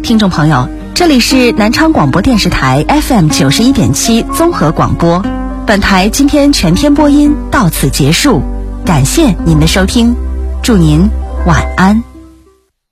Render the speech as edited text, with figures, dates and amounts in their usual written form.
听众朋友，这里是南昌广播电视台 FM91.7 综合广播，本台今天全天播音到此结束，感谢您的收听，祝您晚安。